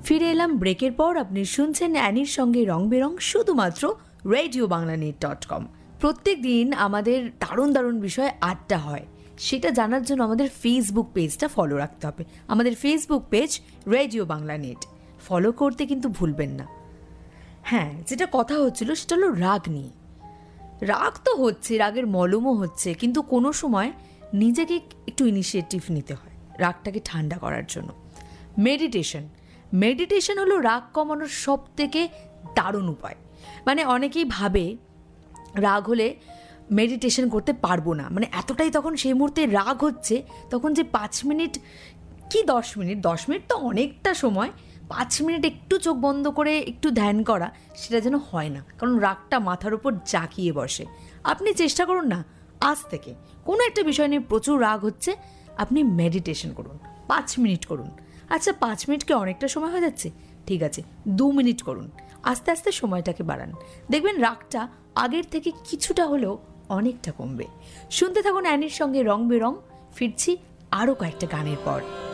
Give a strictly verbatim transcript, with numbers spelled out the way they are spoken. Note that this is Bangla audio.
ফিরে এলাম ব্রেকের পর। আপনি শুনছেন অ্যানির সঙ্গে রং বেরং, শুধুমাত্র radio Bangla net dot com. প্রত্যেক দিন আমাদের দারুণ দারুণ বিষয়ে আড্ডা হয়, সেটা জানার জন্য আমাদের ফেসবুক পেজটা ফলো রাখতে হবে। আমাদের Facebook page radio Bangla net, follow করতে কিন্তু ভুলবেন না। হ্যাঁ, যেটা কথা হচ্ছিল সেটা হলো রাগ নিয়ে। রাগ তো হচ্ছে, রাগের মলমও হচ্ছে, কিন্তু কোনো সময় নিজেকে একটু ইনিশিয়েটিভ নিতে হয় রাগটাকে ঠান্ডা করার জন্য। মেডিটেশন মেডিটেশন হলো রাগ কমানোর সব থেকে দারুণ উপায়। মানে অনেকেই ভাবে রাগ হলে মেডিটেশন করতে পারবো না, মানে এতটাই তখন সেই মুহূর্তে রাগ হচ্ছে, তখন যে পাঁচ মিনিট কি দশ মিনিট দশ মিনিট তো অনেকটা সময়, পাঁচ মিনিট একটু চোখ বন্ধ করে একটু ধ্যান করা, সেটা যেন হয় না, কারণ রাগটা মাথার উপর জাঁকিয়ে বসে। আপনি চেষ্টা করুন না, আজ থেকে কোনো একটা বিষয় নিয়ে প্রচুর রাগ হচ্ছে, আপনি মেডিটেশন করুন, পাঁচ মিনিট করুন। আচ্ছা, পাঁচ মিনিট কি অনেকটা সময় হয়ে যাচ্ছে? ঠিক আছে, দু মিনিট করুন, আস্তে আস্তে সময়টাকে বাড়ান, দেখবেন রাগটা আগের থেকে কিছুটা হলেও অনেকটা কমবে। শুনতে থাকুন অ্যানির সঙ্গে রং বেরং। ফিরছি আরও কয়েকটা গানের পর।